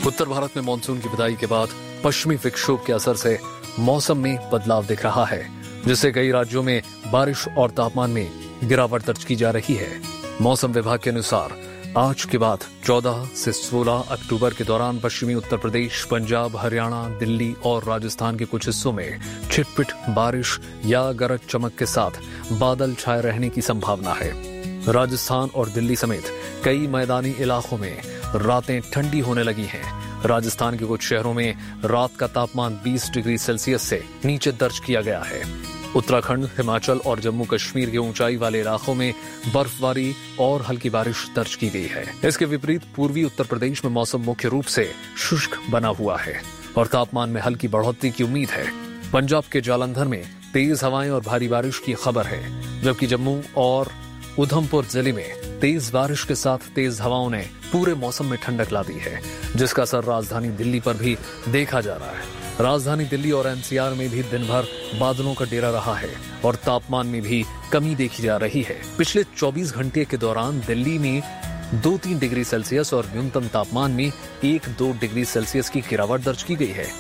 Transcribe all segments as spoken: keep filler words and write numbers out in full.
उत्तर भारत में मानसून की विदाई के बाद पश्चिमी विक्षोभ के असर से मौसम में बदलाव दिख रहा है, जिससे कई राज्यों में बारिश और तापमान में गिरावट दर्ज की जा रही है। मौसम विभाग के अनुसार आज के बाद चौदह से सोलह अक्टूबर के दौरान पश्चिमी उत्तर प्रदेश, पंजाब, हरियाणा, दिल्ली और राजस्थान के कुछ हिस्सों में छिटपिट बारिश या गरज चमक के साथ बादल छाए रहने की संभावना है। राजस्थान और दिल्ली समेत कई मैदानी इलाकों में रातें ठंडी होने लगी हैं। राजस्थान के कुछ शहरों में रात का तापमान बीस डिग्री सेल्सियस से नीचे दर्ज किया गया है। उत्तराखंड, हिमाचल और जम्मू कश्मीर के ऊंचाई वाले इलाकों में बर्फबारी और हल्की बारिश दर्ज की गई है। इसके विपरीत पूर्वी उत्तर प्रदेश में मौसम मुख्य रूप से शुष्क बना हुआ है और तापमान में हल्की बढ़ोतरी की उम्मीद है। पंजाब के जालंधर में तेज हवाएं और भारी बारिश की खबर है, जबकि जम्मू और उधमपुर जिले में तेज बारिश के साथ तेज हवाओं ने पूरे मौसम में ठंडक ला दी है, जिसका असर राजधानी दिल्ली पर भी देखा जा रहा है। राजधानी दिल्ली और एनसीआर में भी दिन भर बादलों का डेरा रहा है और तापमान में भी कमी देखी जा रही है। पिछले चौबीस घंटे के दौरान दिल्ली में दो तीन डिग्री सेल्सियस और न्यूनतम तापमान में एक दो डिग्री सेल्सियस की गिरावट दर्ज की गई है।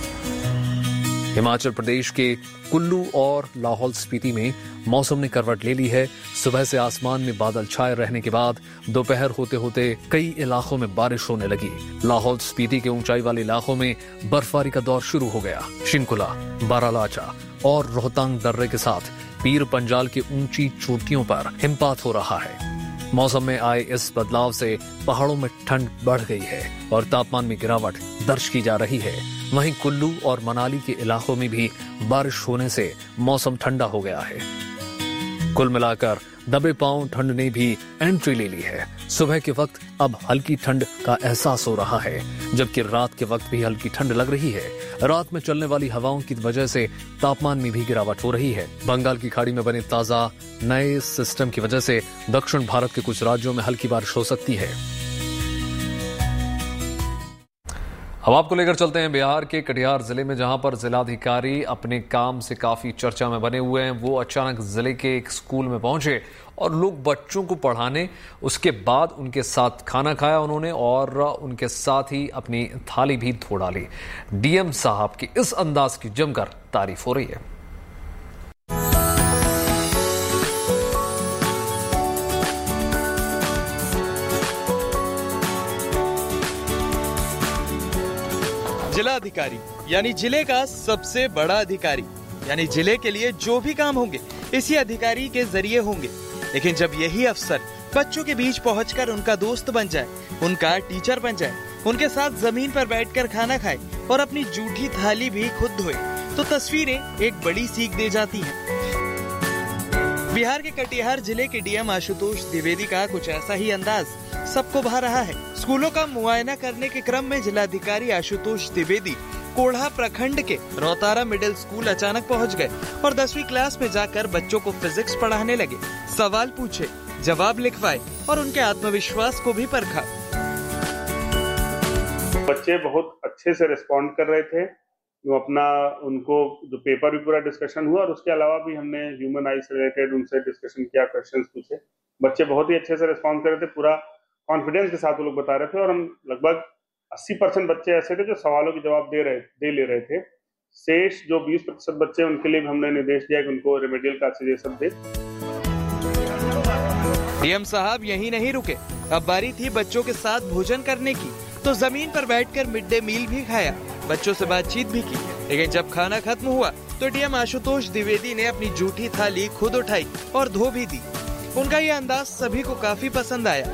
हिमाचल प्रदेश के कुल्लू और लाहौल स्पीति में मौसम ने करवट ले ली है। सुबह से आसमान में बादल छाए रहने के बाद दोपहर होते होते कई इलाकों में बारिश होने लगी। लाहौल स्पीति के ऊंचाई वाले इलाकों में बर्फबारी का दौर शुरू हो गया। शिंकुला, बारालाचा और रोहतांग दर्रे के साथ पीर पंजाल की ऊंची चोटियों पर हिमपात हो रहा है। मौसम में आए इस बदलाव से पहाड़ों में ठंड बढ़ गई है और तापमान में गिरावट दर्ज की जा रही है। वहीं कुल्लू और मनाली के इलाकों में भी बारिश होने से मौसम ठंडा हो गया है। कुल मिलाकर दबे पांव ठंड ने भी एंट्री ले ली है। सुबह के वक्त अब हल्की ठंड का एहसास हो रहा है, जबकि रात के वक्त भी हल्की ठंड लग रही है। रात में चलने वाली हवाओं की वजह से तापमान में भी गिरावट हो रही है। बंगाल की खाड़ी में बने ताजा नए सिस्टम की वजह से दक्षिण भारत के कुछ राज्यों में हल्की बारिश हो सकती है। अब आपको लेकर चलते हैं बिहार के कटिहार जिले में, जहां पर जिलाधिकारी अपने काम से काफी चर्चा में बने हुए हैं। वो अचानक जिले के एक स्कूल में पहुंचे और लोग बच्चों को पढ़ाने, उसके बाद उनके साथ खाना खाया उन्होंने और उनके साथ ही अपनी थाली भी धो डाली। डीएम साहब की इस अंदाज की जमकर तारीफ हो रही है। जिला अधिकारी यानी जिले का सबसे बड़ा अधिकारी, यानी जिले के लिए जो भी काम होंगे इसी अधिकारी के जरिए होंगे। लेकिन जब यही अफसर बच्चों के बीच पहुंचकर उनका दोस्त बन जाए, उनका टीचर बन जाए, उनके साथ जमीन पर बैठकर खाना खाए और अपनी जूठी थाली भी खुद धोए, तो तस्वीरें एक बड़ी सीख दे जाती हैं। बिहार के कटिहार जिले के डीएम आशुतोष द्विवेदी का कुछ ऐसा ही अंदाज सबको भा रहा है। स्कूलों का मुआयना करने के क्रम में जिलाधिकारी आशुतोष द्विवेदी कोढ़ा प्रखंड के रोतारा मिडिल स्कूल अचानक पहुंच गए और दसवीं क्लास में जाकर बच्चों को फिजिक्स पढ़ाने लगे। सवाल पूछे, जवाब लिखवाए और उनके आत्मविश्वास को भी परखा। बच्चे बहुत अच्छे से रिस्पॉन्ड कर रहे थे। वो अपना उनको जो पेपर भी पूरा डिस्कशन हुआ और उसके अलावा भी हमने ह्यूमन आई से रिलेटेड उनसे डिस्कशन किया, क्वेश्चंस पूछे। बच्चे बहुत ही अच्छे से रिस्पॉन्ड कर रहे थे, पूरा कॉन्फिडेंस के साथ वो लोग बता रहे थे और हम लगभग अस्सी परसेंट बच्चे ऐसे थे जो सवालों के जवाब दे रहे दे ले रहे थे। शेष जो बीस प्रतिशत बच्चे, उनके लिए भी हमने निर्देश दिया कि उनको रेमेडियल क्लासेस दे। डीएम साहब यही नहीं रुके, अब बारी थी बच्चों के साथ भोजन करने की, तो जमीन पर बैठकर मिड डे मील भी खाया, बच्चों से बातचीत भी की। लेकिन जब खाना खत्म हुआ तो डीएम आशुतोष द्विवेदी ने अपनी जूठी थाली खुद उठाई और धो भी दी। उनका ये अंदाज सभी को काफी पसंद आया।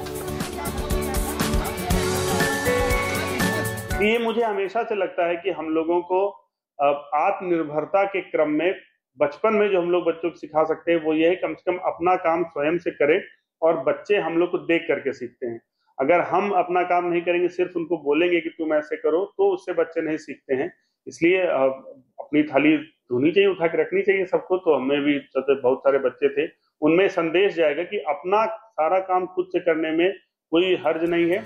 ये मुझे हमेशा से लगता है कि हम लोगों को आत्मनिर्भरता के क्रम में बचपन में जो हम लोग बच्चों को सिखा सकते हैं वो ये है कम से कम अपना काम स्वयं से करें और बच्चे हम लोग को देख करके सीखते हैं। अगर हम अपना काम नहीं करेंगे, सिर्फ उनको बोलेंगे कि तुम ऐसे करो, तो उससे बच्चे नहीं सीखते हैं। इसलिए अपनी थाली धोनी चाहिए, उठा के रखनी चाहिए सबको। तो हमें भी बहुत सारे बच्चे थे, उनमें संदेश जाएगा कि अपना सारा काम खुद से करने में कोई हर्ज नहीं है।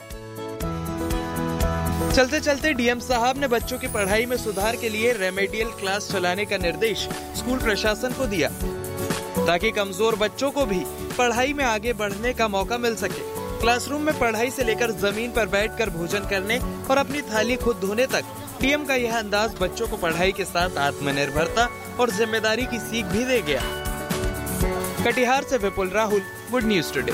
चलते चलते डीएम साहब ने बच्चों की पढ़ाई में सुधार के लिए रेमेडियल क्लास चलाने का निर्देश स्कूल प्रशासन को दिया, ताकि कमजोर बच्चों को भी पढ़ाई में आगे बढ़ने का मौका मिल सके। क्लासरूम में पढ़ाई से लेकर जमीन पर बैठकर भोजन करने और अपनी थाली खुद धोने तक पीएम का यह अंदाज बच्चों को पढ़ाई के साथ आत्मनिर्भरता और जिम्मेदारी की सीख भी दे गया। कटिहार से विपुल राहुल, गुड न्यूज टुडे।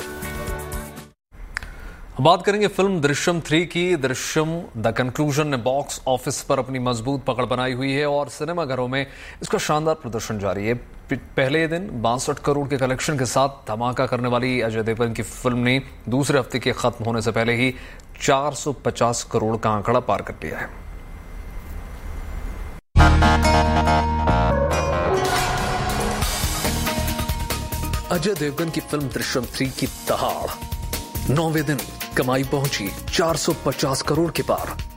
बात करेंगे फिल्म दृश्यम थ्री की। दृश्यम द कंक्लूजन ने बॉक्स ऑफिस पर अपनी मजबूत पकड़ बनाई हुई है और सिनेमाघरों में इसका शानदार प्रदर्शन जारी है। पहले दिन बासठ करोड़ के कलेक्शन के साथ धमाका करने वाली अजय देवगन की फिल्म ने दूसरे हफ्ते के खत्म होने से पहले ही चार सौ पचास करोड़ का आंकड़ा पार कर लिया है। अजय देवगन की फिल्म दृश्यम थ्री की दहाड़ नौवें दिन कमाई पहुंची चार सौ पचास करोड़ के पार।